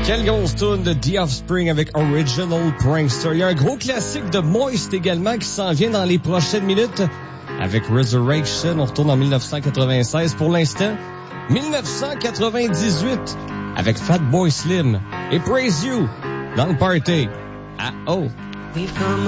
Quelle grosse tune de The Offspring avec Original Prankster. Il y a un gros classique de Moist également qui s'en vient dans les prochaines minutes avec Resurrection. On retourne en 1996 pour l'instant. 1998 avec Fatboy Slim et Praise You dans le party. Ah oh!